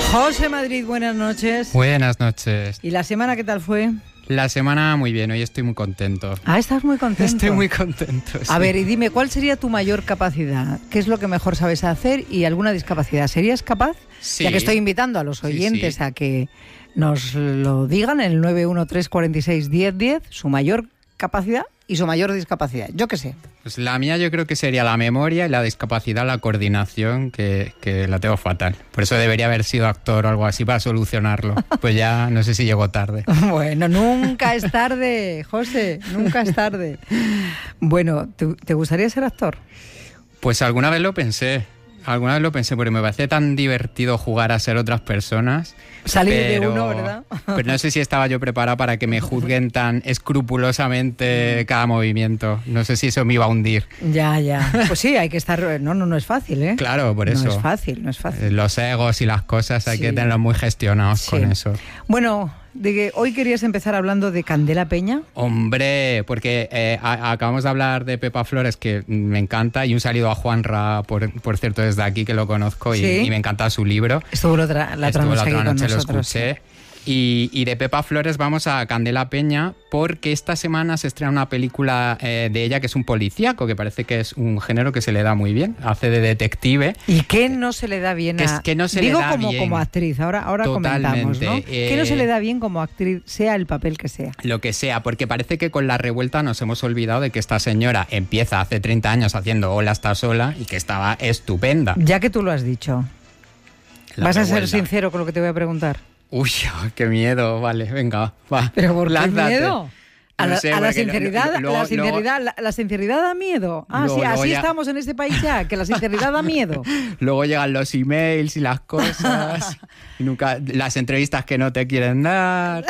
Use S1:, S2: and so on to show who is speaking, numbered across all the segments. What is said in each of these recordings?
S1: José Madrid, buenas noches.
S2: Buenas noches.
S1: ¿Y la semana qué tal fue?
S2: La semana muy bien, hoy estoy muy contento.
S1: Ah, estás muy contento.
S2: Estoy muy contento, sí.
S1: A ver, y dime, ¿cuál sería tu mayor capacidad? ¿Qué es lo que mejor sabes hacer y alguna discapacidad? ¿Serías capaz?
S2: Sí.
S1: Ya que estoy invitando a los oyentes
S2: sí.
S1: a que nos lo digan en el 913461010, su mayor capacidad y su mayor discapacidad. Yo qué sé.
S2: Pues la mía yo creo que sería la memoria y la discapacidad, la coordinación, que la tengo fatal. Por eso debería haber sido actor o algo así para solucionarlo. Pues ya no sé si llego tarde.
S1: Bueno, nunca es tarde, José, nunca es tarde. Bueno, ¿te gustaría ser actor?
S2: Pues alguna vez lo pensé, porque me parece tan divertido jugar a ser otras personas.
S1: Salir de uno, ¿verdad?
S2: Pero no sé si estaba yo preparada para que me juzguen tan escrupulosamente cada movimiento. No sé si eso me iba a hundir.
S1: Ya. Pues sí, hay que estar... No es fácil, ¿eh?
S2: Claro, por eso.
S1: No es fácil.
S2: Los egos y las cosas hay
S1: Sí.
S2: que tenerlos muy gestionados
S1: Sí.
S2: con eso.
S1: Bueno, de que hoy querías empezar hablando de Candela Peña.
S2: Hombre, porque acabamos de hablar de Pepa Flores, que me encanta, y un saludo a Juanra, por cierto, desde aquí, que lo conozco,
S1: ¿Sí?
S2: y me encanta su libro.
S1: Estuvo la otra noche
S2: Lo
S1: nosotros.
S2: escuché. Y de Pepa Flores vamos a Candela Peña, porque esta semana se estrena una película de ella que es un policíaco, que parece que es un género que se le da muy bien. Hace de detective.
S1: ¿Y qué no se le da bien a...?
S2: Que no se le da bien.
S1: Como actriz, ahora comentamos, ¿no? ¿Qué no se le da bien como actriz, sea el papel que sea?
S2: Lo que sea, porque parece que con La Revuelta nos hemos olvidado de que esta señora empieza hace 30 años haciendo Hola, está sola, y que estaba estupenda.
S1: Ya que tú lo has dicho, ¿vas a ser
S2: Revuelta.
S1: sincero con lo que te voy a preguntar?
S2: Uy, qué miedo. Vale, venga, va.
S1: ¿Pero por qué
S2: lánzate.
S1: miedo? A
S2: No
S1: la
S2: sé, porque
S1: sinceridad,
S2: luego-
S1: la sinceridad da miedo.
S2: Luego
S1: Así
S2: ya-
S1: estamos en este país ya, que la sinceridad da miedo.
S2: Luego llegan los emails y las cosas, y nunca las entrevistas que no te quieren dar.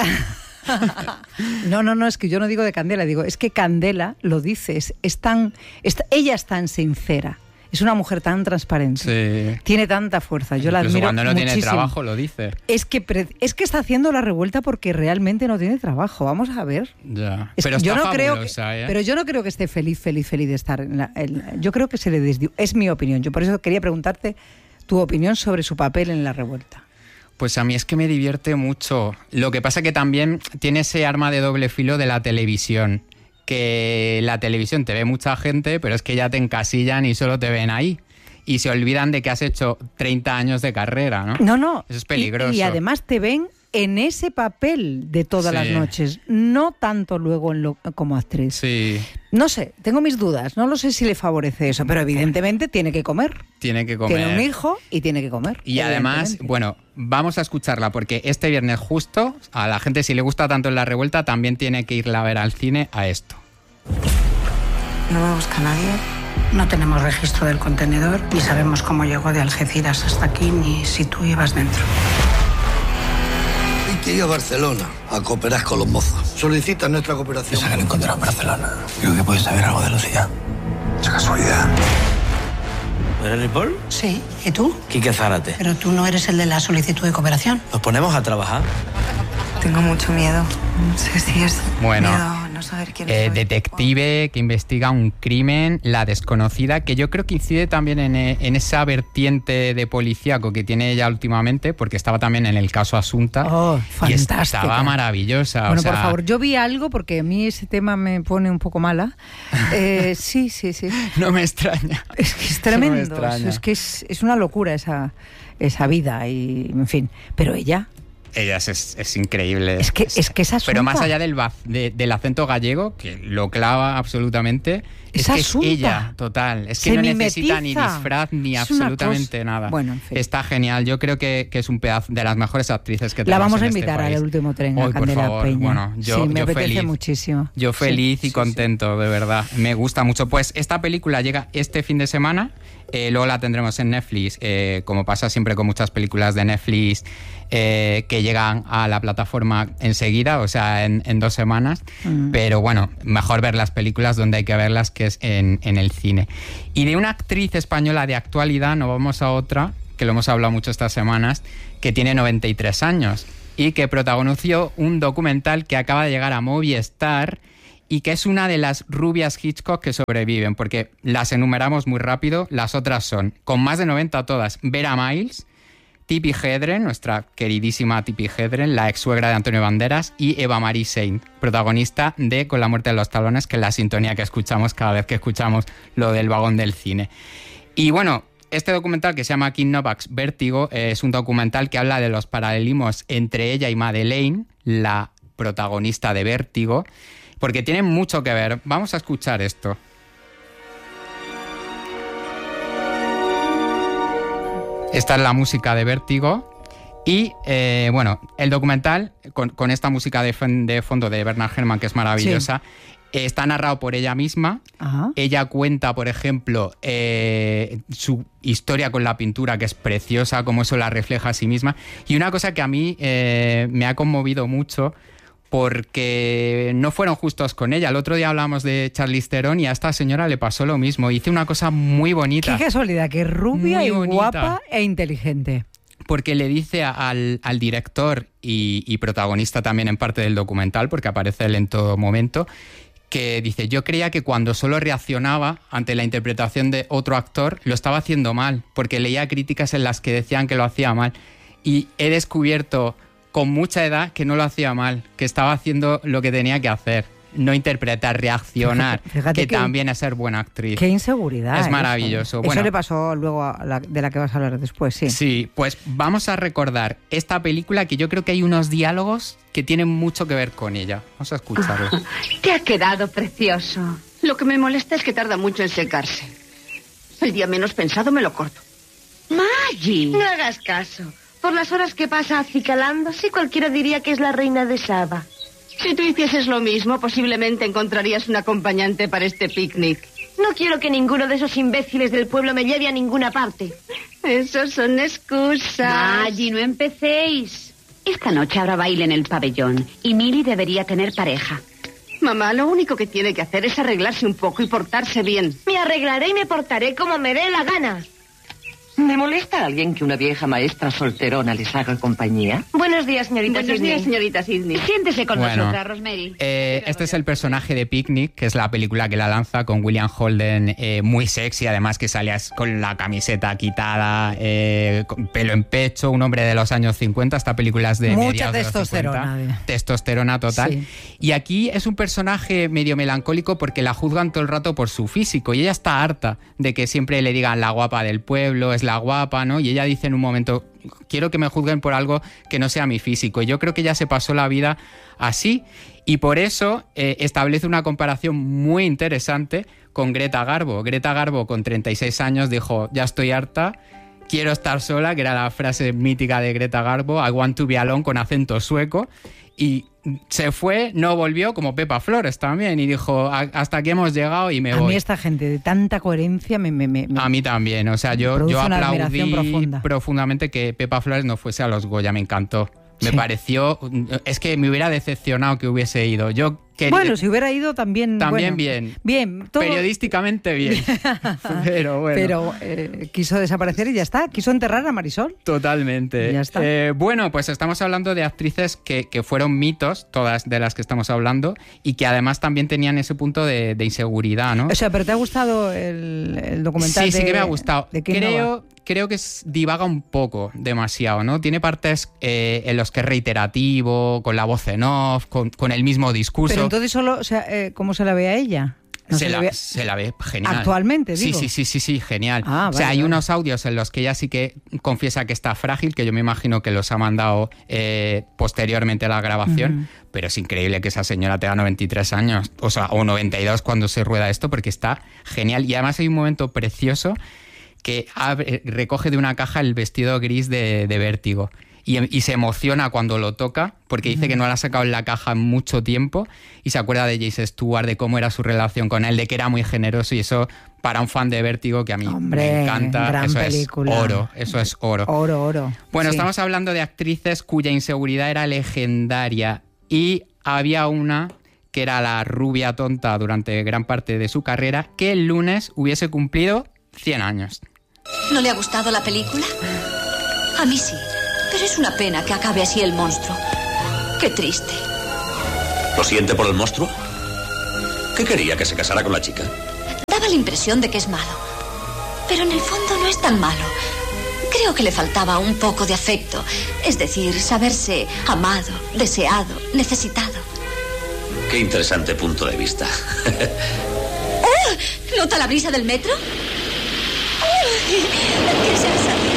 S1: No, es que yo no digo de Candela, digo, es que Candela lo dice, ella es tan sincera, es una mujer tan transparente,
S2: Sí.
S1: tiene tanta fuerza, yo la
S2: Incluso
S1: admiro
S2: cuando no
S1: muchísimo.
S2: tiene trabajo lo dice.
S1: Es que está haciendo La Revuelta porque realmente no tiene trabajo, vamos a ver.
S2: Ya.
S1: Es
S2: Pero
S1: que
S2: está
S1: yo no creo
S2: fabulosa, ¿eh?
S1: Pero yo no creo que esté feliz de estar yo creo que se le desdió, es mi opinión, yo por eso quería preguntarte tu opinión sobre su papel en La Revuelta.
S2: Pues a mí es que me divierte mucho. Lo que pasa que también tiene ese arma de doble filo de la televisión. Que la televisión te ve mucha gente, pero es que ya te encasillan y solo te ven ahí. Y se olvidan de que has hecho 30 años de carrera, ¿no?
S1: No.
S2: Eso es peligroso.
S1: Y además te ven en ese papel de todas
S2: Sí.
S1: las noches, no tanto luego como actriz.
S2: Sí,
S1: No sé, tengo mis dudas, no lo sé si le favorece eso, pero evidentemente tiene que comer.
S2: tiene que comer.
S1: Tiene un hijo y tiene que comer.
S2: Y además,
S1: evidentemente.
S2: bueno, vamos a escucharla porque este viernes justo, a la gente si le gusta tanto La Revuelta, también tiene que irla a ver al cine a esto.
S3: No me busca nadie. No tenemos registro del contenedor, ni sabemos cómo llegó de Algeciras hasta aquí, ni si tú ibas dentro.
S4: Hay que ir a Barcelona a cooperar con los mozos. Solicita nuestra cooperación.
S5: Esa que lo encontrado en Barcelona. Creo que puedes saber algo de Lucía. Esa casualidad.
S6: ¿Eres Ripoll?
S3: Sí, ¿y tú?
S6: Quique Zárate.
S3: Pero tú no eres el de la solicitud de cooperación.
S6: Nos ponemos a trabajar.
S7: Tengo mucho miedo. No sé si es
S2: Bueno,
S7: miedo no saber quién soy.
S2: detective que investiga un crimen, La Desconocida, que yo creo que incide también en esa vertiente de policíaco que tiene ella últimamente, porque estaba también en el caso Asunta.
S1: Oh,
S2: y
S1: fantástica.
S2: estaba maravillosa.
S1: Bueno,
S2: o sea,
S1: por favor, yo vi algo porque a mí ese tema me pone un poco mala. Sí.
S2: no me extraña.
S1: Es que es
S2: No me
S1: tremendo,
S2: extraña.
S1: es que es una locura esa vida y en fin, pero ella
S2: Ella es increíble.
S1: es que es Asunta.
S2: Pero más allá del acento gallego, que lo clava absolutamente,
S1: Es
S2: que es
S1: Asunta.
S2: ella, total. Es que
S1: Se
S2: no necesita ni
S1: mimetiza.
S2: disfraz ni
S1: Es una
S2: absolutamente
S1: cosa.
S2: nada.
S1: Bueno, en fin.
S2: Está genial. Yo creo que es un pedazo de las mejores actrices que
S1: La
S2: tenemos
S1: vamos a
S2: en este
S1: invitar
S2: país.
S1: al último tren a
S2: Hoy, por
S1: Candela
S2: favor.
S1: Peña.
S2: Bueno,
S1: sí, me apetece
S2: feliz.
S1: muchísimo.
S2: Yo feliz
S1: Sí,
S2: y contento, de verdad. Me gusta mucho. Pues esta película llega este fin de semana. Luego la tendremos en Netflix, como pasa siempre con muchas películas de Netflix que llegan a la plataforma enseguida, o sea, en 2 semanas. Pero bueno, mejor ver las películas donde hay que verlas, que es en el cine. Y de una actriz española de actualidad nos vamos a otra, que lo hemos hablado mucho estas semanas, que tiene 93 años y que protagonizó un documental que acaba de llegar a Movistar y que es una de las rubias Hitchcock que sobreviven, porque las enumeramos muy rápido. Las otras son, con más de 90 todas, Vera Miles, Tippi Hedren, nuestra queridísima Tippi Hedren, la ex suegra de Antonio Banderas, y Eva Marie Saint, protagonista de Con la muerte de los talones, que es la sintonía que escuchamos cada vez que escuchamos lo del vagón del cine. Y bueno, este documental, que se llama Kim Novak's Vértigo, es un documental que habla de los paralelismos entre ella y Madeleine, la protagonista de Vértigo, porque tienen mucho que ver. Vamos a escuchar esto. Esta es la música de Vértigo. Y bueno, el documental, con esta música de fondo de Bernard Herrmann, que es maravillosa, está narrado por ella misma. Ajá. Ella cuenta, por ejemplo, su historia con la pintura, que es preciosa, cómo eso la refleja a sí misma. Y una cosa que a mí me ha conmovido mucho, porque no fueron justos con ella. El otro día hablábamos de Charlize Theron y a esta señora le pasó lo mismo. Hizo una cosa muy bonita.
S1: Qué casualidad, que es rubia y guapa e inteligente.
S2: Porque le dice al director y protagonista también en parte del documental, porque aparece él en todo momento, que dice: yo creía que cuando solo reaccionaba ante la interpretación de otro actor lo estaba haciendo mal, porque leía críticas en las que decían que lo hacía mal, y he descubierto con mucha edad que no lo hacía mal, que estaba haciendo lo que tenía que hacer, no interpretar, reaccionar, fíjate que también es ser buena actriz.
S1: Qué inseguridad.
S2: Es maravilloso.
S1: Eso bueno, le pasó luego de la que vas a hablar después, sí.
S2: Sí, pues vamos a recordar esta película, que yo creo que hay unos diálogos que tienen mucho que ver con ella. Vamos a escucharlo.
S8: Te ha quedado precioso. Lo que me molesta es que tarda mucho en secarse. El día menos pensado me lo corto.
S9: Maggie, no hagas caso. Por las horas que pasa acicalándose, cualquiera diría que es la reina de Saba.
S8: Si tú hicieses lo mismo, posiblemente encontrarías un acompañante para este picnic.
S9: No quiero que ninguno de esos imbéciles del pueblo me lleve a ninguna parte.
S8: Esos son excusas.
S9: Maggie, no empecéis.
S10: Esta noche habrá baile en el pabellón y Millie debería tener pareja.
S8: Mamá, lo único que tiene que hacer es arreglarse un poco y portarse bien.
S9: Me arreglaré y me portaré como me dé la gana.
S11: ¿Me molesta a alguien que una vieja maestra solterona les haga compañía?
S9: Buenos días, señorita Sidney.
S8: Buenos días, señorita Sidney.
S9: Siéntese con nosotras, Rosemary.
S2: Este es el personaje de Picnic, que es la película que la lanza con William Holden, muy sexy, además, que salía con la camiseta quitada, con pelo en pecho, un hombre de los años 50. Esta película es de mediados de los 50. Testosterona total. Sí. Y aquí es un personaje medio melancólico porque la juzgan todo el rato por su físico, y ella está harta de que siempre le digan la guapa del pueblo, es la guapa, ¿no? Y ella dice en un momento: quiero que me juzguen por algo que no sea mi físico. Y yo creo que ella se pasó la vida así, y por eso establece una comparación muy interesante con Greta Garbo. Greta Garbo, con 36 años, dijo: ya estoy harta, quiero estar sola, que era la frase mítica de Greta Garbo, I want to be alone, con acento sueco, y se fue, no volvió, como Pepa Flores también, y dijo: hasta aquí hemos llegado y me voy.
S1: A mí esta gente de tanta coherencia me
S2: a mí también, o sea, yo aplaudí profundamente que Pepa Flores no fuese a los Goya, me encantó. Me pareció... Es que me hubiera decepcionado que hubiese ido.
S1: Bueno, si hubiera ido también...
S2: También
S1: bueno,
S2: bien.
S1: Todo...
S2: Periodísticamente bien. Pero bueno.
S1: Pero quiso desaparecer y ya está. Quiso enterrar a Marisol.
S2: Totalmente.
S1: Ya está.
S2: Bueno, pues estamos hablando de actrices que fueron mitos, todas de las que estamos hablando, y que además también tenían ese punto de inseguridad, ¿no?
S1: O sea, ¿pero te ha gustado el documental?
S2: Sí que me ha gustado. Creo que divaga un poco demasiado, ¿no? Tiene partes en los que es reiterativo, con la voz en off, con el mismo discurso.
S1: Pero entonces solo, o sea, ¿cómo se la ve a ella?
S2: No se la ve genial.
S1: ¿Actualmente, digo?
S2: Sí, genial.
S1: Vale,
S2: o sea, hay unos audios en los que ella sí que confiesa que está frágil, que yo me imagino que los ha mandado posteriormente a la grabación, pero es increíble que esa señora tenga 93 años, o 92 cuando se rueda esto, porque está genial. Y además hay un momento precioso que recoge de una caja el vestido gris de Vértigo. Y se emociona cuando lo toca, porque dice que no la ha sacado en la caja en mucho tiempo, y se acuerda de James Stewart, de cómo era su relación con él, de que era muy generoso, y eso, para un fan de Vértigo, que a mí me encanta,
S1: gran
S2: eso
S1: película.
S2: Es oro, eso es oro.
S1: Oro.
S2: Bueno,
S1: sí.
S2: Estamos hablando de actrices cuya inseguridad era legendaria, y había una que era la rubia tonta durante gran parte de su carrera, que el lunes hubiese cumplido 100 años.
S12: ¿No le ha gustado la película? A mí sí. Pero es una pena que acabe así el monstruo. Qué triste.
S13: ¿Lo siente por el monstruo? ¿Qué quería, que se casara con la chica?
S12: Daba la impresión de que es malo. Pero en el fondo no es tan malo. Creo que le faltaba un poco de afecto. Es decir, saberse amado, deseado, necesitado.
S13: Qué interesante punto de vista.
S12: ¡Oh! ¿Nota la brisa del metro? ¡Qué sensación!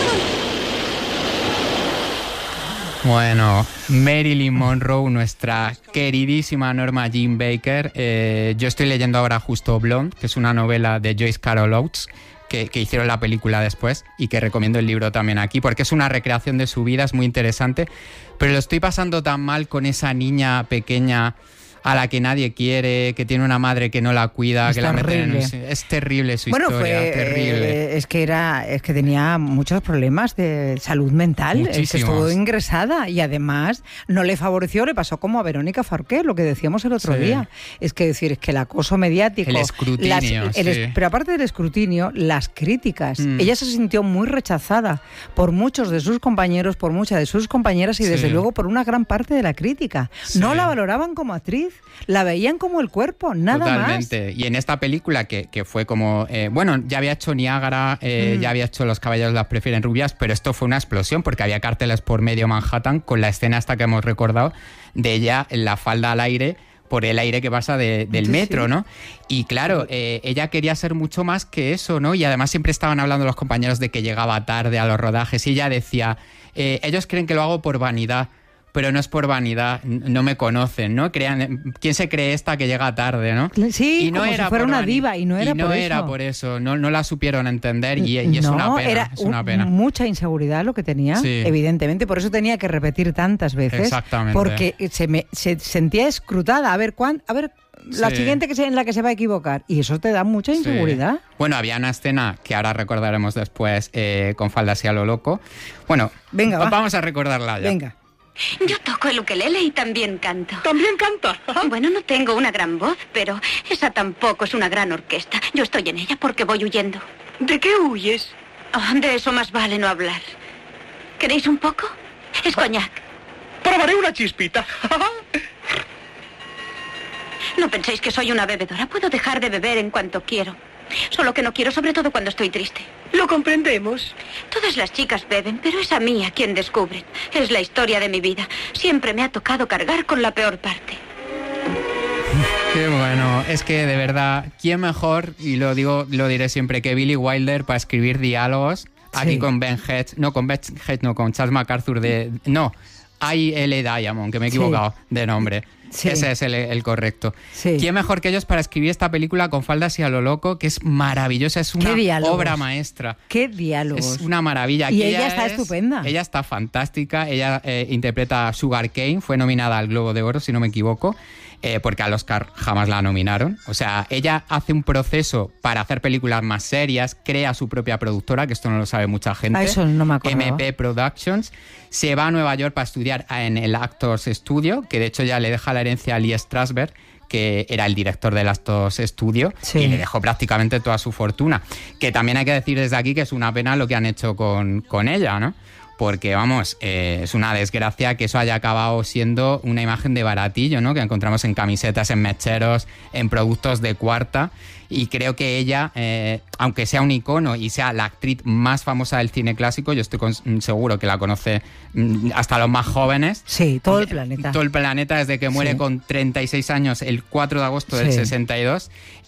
S2: Bueno, Marilyn Monroe, nuestra queridísima Norma Jean Baker. Yo estoy leyendo ahora justo Blonde, que es una novela de Joyce Carol Oates, que hicieron la película después y que recomiendo el libro también aquí, porque es una recreación de su vida, es muy interesante. Pero lo estoy pasando tan mal con esa niña pequeña a la que nadie quiere, que tiene una madre que no la cuida, es que terrible. La meten en... Es terrible su historia, terrible.
S1: Es que tenía muchos problemas de salud mental, estuvo ingresada y además no le favoreció, le pasó como a Verónica Forqué, lo que decíamos el otro día. Es que es que el acoso mediático,
S2: el escrutinio,
S1: pero aparte del escrutinio, las críticas. Ella se sintió muy rechazada por muchos de sus compañeros, por muchas de sus compañeras y desde luego por una gran parte de la crítica. No la valoraban como actriz. La veían como el cuerpo, nada
S2: Totalmente. Más. Y en esta película que fue como... ya había hecho Niágara, ya había hecho Los caballeros las prefieren rubias, pero esto fue una explosión porque había carteles por medio Manhattan con la escena esta que hemos recordado de ella en la falda al aire, por el aire que pasa del metro, ¿no? Y claro, ella quería ser mucho más que eso, ¿no? Y además siempre estaban hablando los compañeros de que llegaba tarde a los rodajes y ella decía, ellos creen que lo hago por vanidad, pero no es por vanidad, no me conocen, ¿no? ¿Quién se cree esta que llega tarde, no?
S1: Sí, y no como era si fuera una diva, y no era por eso.
S2: No la supieron entender y es una pena.
S1: Era mucha inseguridad lo que tenía, evidentemente, por eso tenía que repetir tantas veces.
S2: Exactamente.
S1: Porque se sentía escrutada, a ver la siguiente en la que se va a equivocar, y eso te da mucha inseguridad.
S2: Bueno, había una escena que ahora recordaremos después con faldas y a lo loco. Bueno, vamos a recordarla ya.
S1: Venga.
S10: Yo toco el ukelele y también canto.
S11: ¿También canta?
S10: Bueno, no tengo una gran voz, pero esa tampoco es una gran orquesta. Yo estoy en ella porque voy huyendo.
S11: ¿De qué huyes?
S10: Oh, de eso más vale no hablar. ¿Queréis un poco? Es coñac.
S11: Probaré una chispita.
S10: No penséis que soy una bebedora. Puedo dejar de beber en cuanto quiero. Solo que no quiero, sobre todo cuando estoy triste.
S11: Lo comprendemos.
S10: Todas las chicas beben, pero es a mí a quien descubren. Es la historia de mi vida. Siempre me ha tocado cargar con la peor parte.
S2: Qué bueno. Es que, de verdad, ¿quién mejor, y lo diré siempre, que Billy Wilder para escribir diálogos? Aquí con Ben Hedges, con Charles MacArthur I.L. Diamond, que me he equivocado de nombre. Sí. Ese es el correcto. Sí. ¿Quién mejor que ellos para escribir esta película con faldas y a lo loco? Que es maravillosa, es una obra maestra.
S1: ¡Qué diálogos!
S2: Es una maravilla.
S1: Y ella está estupenda.
S2: Ella está fantástica. Ella interpreta a Sugar Cane, fue nominada al Globo de Oro, si no me equivoco, porque al Oscar jamás la nominaron. O sea, ella hace un proceso para hacer películas más serias, crea su propia productora, que esto no lo sabe mucha gente.
S1: Eso no me acuerdo.
S2: MP Productions. Se va a Nueva York para estudiar en el Actors Studio, que de hecho ya le deja la herencia a Lee Strasberg, que era el director del Actors Studio, y le dejó prácticamente toda su fortuna. Que también hay que decir desde aquí que es una pena lo que han hecho con ella, ¿no? Porque, vamos, es una desgracia que eso haya acabado siendo una imagen de baratillo, ¿no? Que encontramos en camisetas, en mecheros, en productos de cuarta. Y creo que ella, aunque sea un icono y sea la actriz más famosa del cine clásico, yo estoy seguro que la conoce hasta los más jóvenes.
S1: Sí, todo el planeta.
S2: Todo el planeta, desde que muere con 36 años el 4 de agosto del 62.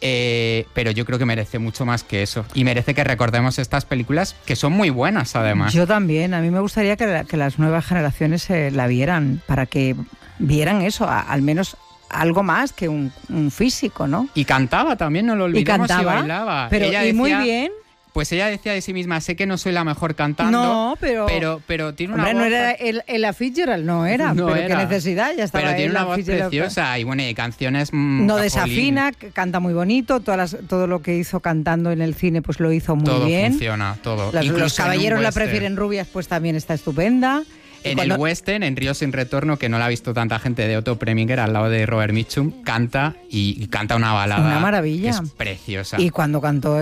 S2: Pero yo creo que merece mucho más que eso. Y merece que recordemos estas películas, que son muy buenas, además.
S1: Yo también. A mí me gustaría que las nuevas generaciones la vieran, para que vieran eso, al menos algo más que un físico, ¿no?
S2: Y cantaba también, no lo olvidemos, y bailaba.
S1: Pero ella decía, muy bien.
S2: Pues ella decía de sí misma, sé que no soy la mejor cantando,
S1: no, pero
S2: tiene una voz...
S1: no era Ella Fitzgerald, no era, pero qué necesidad, ya estaba.
S2: Pero tiene una voz preciosa y bueno, y canciones...
S1: No desafina, canta muy bonito, todo lo que hizo cantando en el cine pues lo hizo muy bien.
S2: Todo funciona, todo.
S1: Los caballeros la prefieren rubias, pues también está estupenda.
S2: En el western, en Río sin retorno, que no la ha visto tanta gente, de Otto Preminger, al lado de Robert Mitchum, canta una balada.
S1: Una maravilla.
S2: Que es preciosa.
S1: Y cuando cantó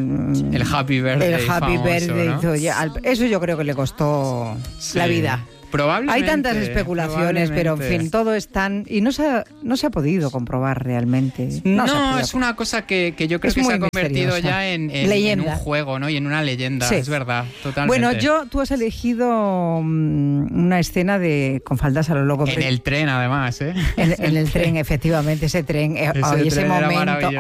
S1: el
S2: Happy Birthday,
S1: Birthday,
S2: ¿no?
S1: eso yo creo que le costó la vida.
S2: Probablemente.
S1: Hay tantas especulaciones, pero en fin, todo es tan... Y no se ha podido comprobar realmente.
S2: No, es una cosa que yo creo que se ha convertido ya en un juego, ¿no? Y en una leyenda, sí. Es verdad, totalmente.
S1: Bueno, tú has elegido una escena con faldas a lo loco.
S2: En el tren, además, ¿eh?
S1: En el tren, efectivamente, ese tren. Ese momento.